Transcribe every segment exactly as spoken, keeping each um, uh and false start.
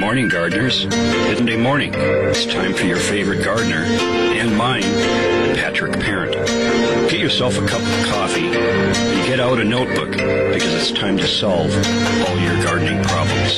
morning, gardeners. Hidden Day Morning. It's time for your favorite gardener, and mine, Patrick Parent. Get yourself a cup of coffee and get out a notebook, because it's time to solve all your gardening problems.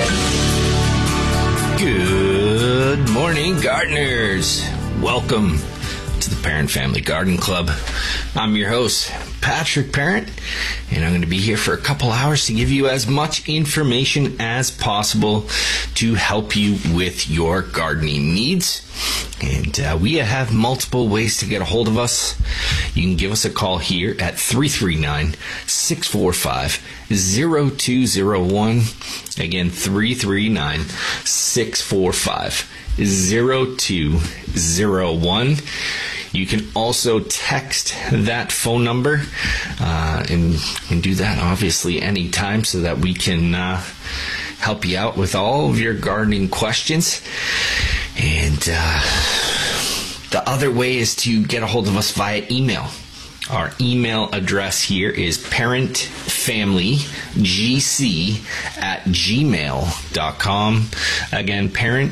Good morning, gardeners. Welcome to the Parent Family Garden Club. I'm your host, Patrick Parent, and I'm going to be here for a couple hours to give you as much information as possible to help you with your gardening needs. And uh, we have multiple ways to get a hold of us. You can give us a call here at three three nine, six four five, zero two zero one. Again, three three nine, six four five, zero two zero one. You can also text that phone number, uh, and, and do that obviously anytime so that we can uh, help you out with all of your gardening questions. And uh, the other way is to get a hold of us via email. Our email address here is parentfamilygc at gmail dot com. Again,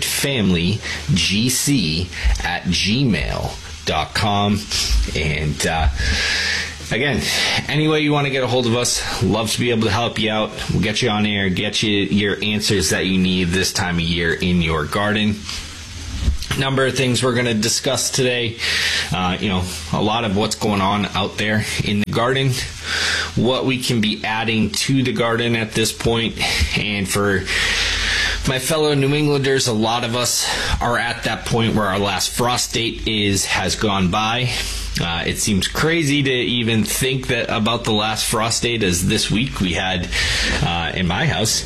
parentfamilygc at gmail dot com. And uh, again, any way you want to get a hold of us, love to be able to help you out. We'll get you on air, get you your answers that you need this time of year in your garden. Number of things we're going to discuss today. Uh, you know, a lot of what's going on out there in the garden, what we can be adding to the garden at this point. And for my fellow New Englanders, a lot of us are at that point where our last frost date is has gone by. Uh, it seems crazy to even think that about the last frost date, as this week we had uh, in my house.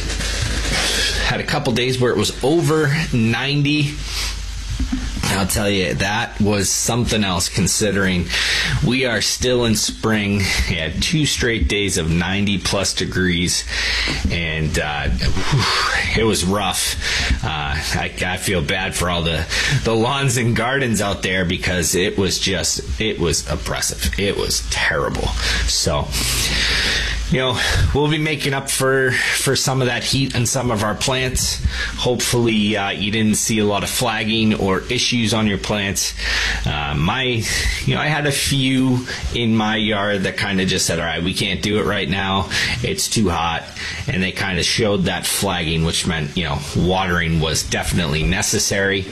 Had a couple days where it was over ninety. I'll tell you, that was something else, considering we are still in spring. We had two straight days of ninety plus degrees, and uh, whew, it was rough. Uh, I, I feel bad for all the, the lawns and gardens out there, because it was just, it was oppressive. It was terrible. So, you know, we'll be making up for, for some of that heat on some of our plants. Hopefully, uh, you didn't see a lot of flagging or issues on your plants. Uh, my, you know, I had a few in my yard that kind of just said, all right, we can't do it right now. It's too hot. And they kind of showed that flagging, which meant, you know, watering was definitely necessary.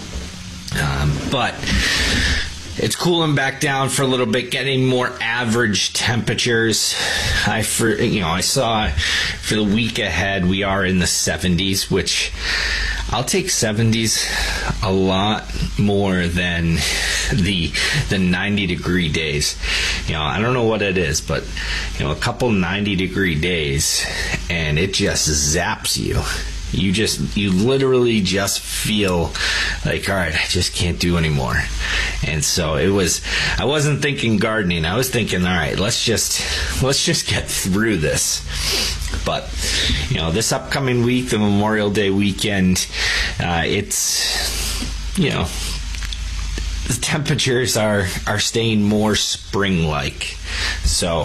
Um, but it's cooling back down for a little bit, getting more average temperatures. I, for, you know, I saw for the week ahead we are in the seventies, which I'll take seventies a lot more than the the ninety degree days. You know, I don't know what it is, but you know, a couple ninety degree days and it just zaps you. You just, you literally just feel like, all right, I just can't do anymore. And so it was, I wasn't thinking gardening. I was thinking, all right, let's just, let's just get through this. But, you know, this upcoming week, the Memorial Day weekend, uh, it's, you know, the temperatures are, are staying more spring-like. So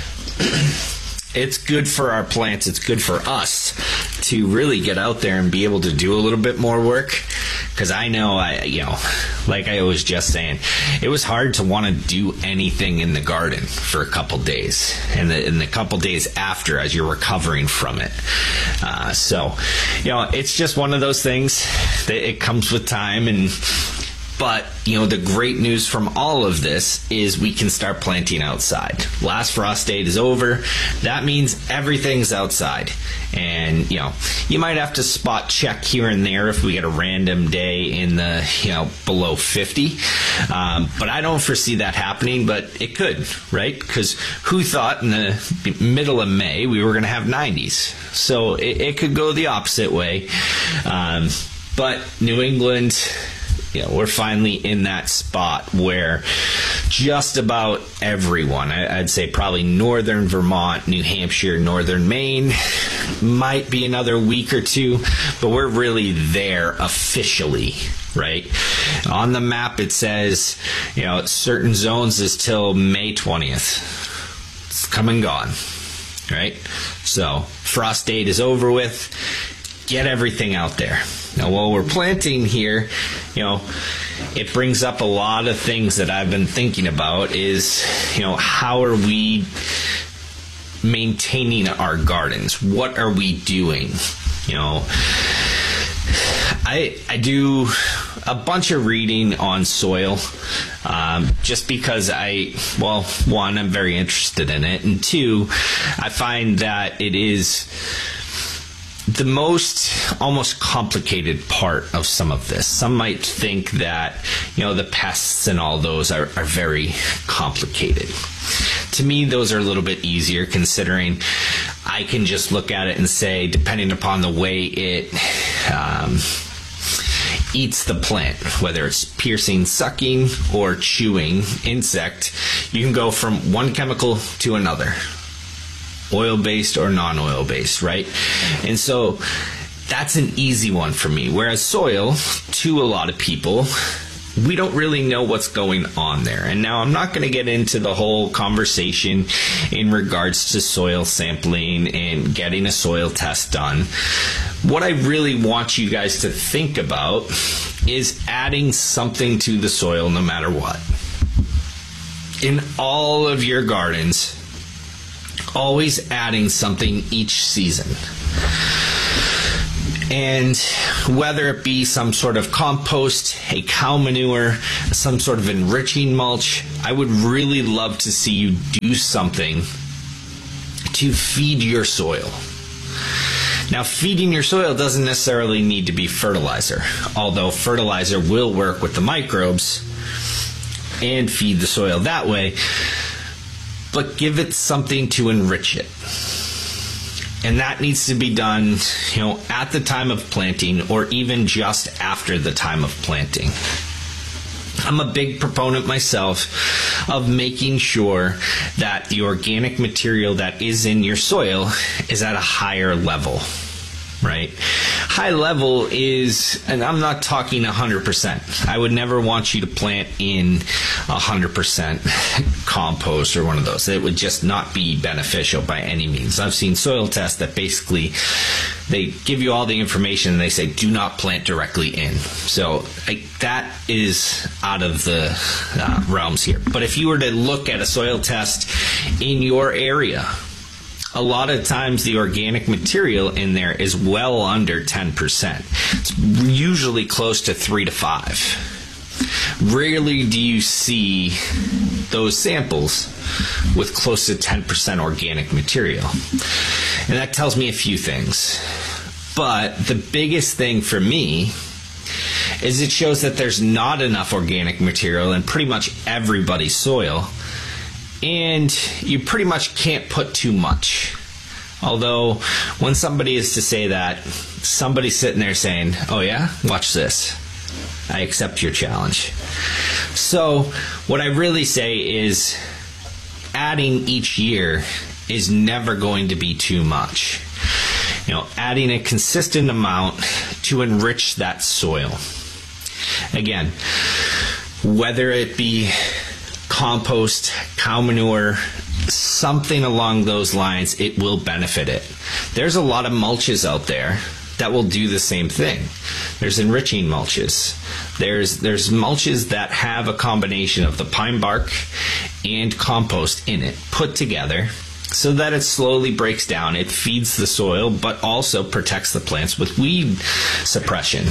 it's good for our plants. It's good for us to really get out there and be able to do a little bit more work. Because I know, I, you know, like I was just saying, it was hard to want to do anything in the garden for a couple days, and the, and the couple days after as you're recovering from it. Uh, so, you know, it's just one of those things that it comes with time. And but, you know, the great news from all of this is we can start planting outside. Last frost date is over. That means everything's outside. And, you know, you might have to spot check here and there if we get a random day in the, you know, below fifty. Um, but I don't foresee that happening, but it could, right? Because who thought in the middle of May we were going to have nineties? So it, it could go the opposite way. Um, but New England, you know, we're finally in that spot where just about everyone, I'd say probably northern Vermont, New Hampshire, northern Maine, might be another week or two, but we're really there officially, right? On the map it says, you know, certain zones is till May twentieth. It's come and gone, right? So frost date is over with. get everything out there. Now, while we're planting here, you know, it brings up a lot of things that I've been thinking about is, you know, how are we maintaining our gardens? What are we doing? You know, I I do a bunch of reading on soil, um, just because I, well, one, I'm very interested in it, and two, I find that it is the most almost complicated part of some of this. Some might think that, you know, the pests and all those are, are very complicated. To me, those are a little bit easier, considering I can just look at it and say, depending upon the way it um, eats the plant, whether it's piercing, sucking, or chewing insect, you can go from one chemical to another, oil-based or non-oil-based, right? And so that's an easy one for me. Whereas soil, to a lot of people, we don't really know what's going on there. And now I'm not going to get into the whole conversation in regards to soil sampling and getting a soil test done. What I really want you guys to think about is adding something to the soil no matter what. In all of your gardens, always adding something each season. And whether it be some sort of compost, a cow manure, some sort of enriching mulch, I would really love to see you do something to feed your soil. Now, feeding your soil doesn't necessarily need to be fertilizer, although fertilizer will work with the microbes and feed the soil that way, but give it something to enrich it. And that needs to be done, you know, at the time of planting or even just after the time of planting. I'm a big proponent myself of making sure that the organic material that is in your soil is at a higher level, right? High level is, and I'm not talking one hundred percent. I would never want you to plant in one hundred percent compost or one of those. It would just not be beneficial by any means. I've seen soil tests that basically they give you all the information and they say do not plant directly in. So I, that is out of the uh, realms here. But if you were to look at a soil test in your area, a lot of times the organic material in there is well under ten percent. It's usually close to three to five. Rarely do you see those samples with close to ten percent organic material. And that tells me a few things. But the biggest thing for me is it shows that there's not enough organic material in pretty much everybody's soil. And you pretty much can't put too much. Although, when somebody is to say that, somebody's sitting there saying, oh yeah, watch this. I accept your challenge. So, what I really say is, adding each year is never going to be too much. You know, adding a consistent amount to enrich that soil. Again, whether it be compost, cow manure, something along those lines, it will benefit it. There's a lot of mulches out there that will do the same thing. There's enriching mulches. There's there's mulches that have a combination of the pine bark and compost in it put together so that it slowly breaks down. It feeds the soil but also protects the plants with weed suppression.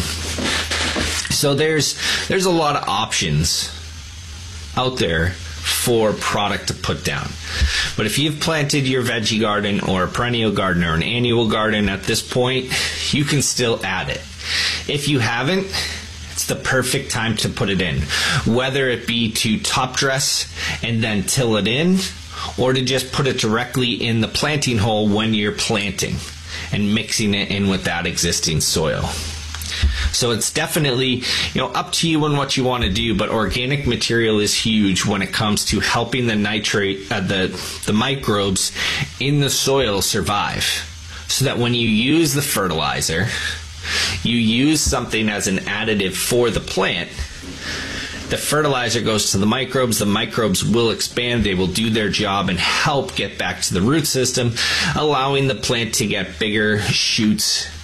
So there's there's a lot of options out there for product to put down. But if you've planted your veggie garden or a perennial garden or an annual garden at this point, you can still add it. If you haven't, it's the perfect time to put it in. Whether it be to top dress and then till it in, or to just put it directly in the planting hole when you're planting and mixing it in with that existing soil. So it's definitely, you know, up to you and what you want to do, but organic material is huge when it comes to helping the nitrate, uh, the the microbes in the soil survive. So that when you use the fertilizer, you use something as an additive for the plant. The fertilizer goes to the microbes. The microbes will expand. They will do their job and help get back to the root system, allowing the plant to get bigger shoots,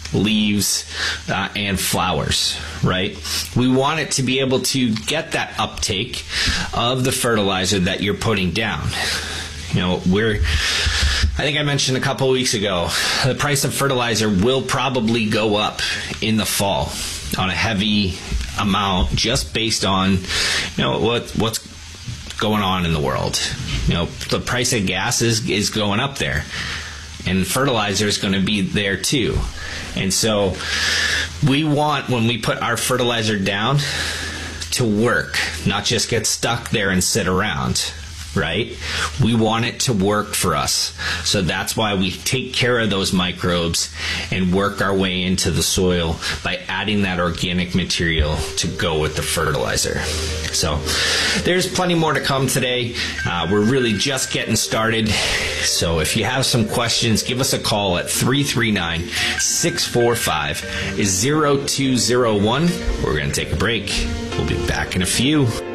leaves, uh, and flowers, right? We want it to be able to get that uptake of the fertilizer that you're putting down. You know, we're, I think I mentioned a couple of weeks ago, the price of fertilizer will probably go up in the fall on a heavy amount just based on, you know, what what's going on in the world. You know, the price of gas is, is going up there, and fertilizer is going to be there too. And so we want, when we put our fertilizer down, to work, not just get stuck there and sit around, right? We want it to work for us. So that's why we take care of those microbes and work our way into the soil by adding that organic material to go with the fertilizer. So there's plenty more to come today. Uh, we're really just getting started. So if you have some questions, give us a call at three three nine, six four five, zero two zero one. We're going to take a break. We'll be back in a few.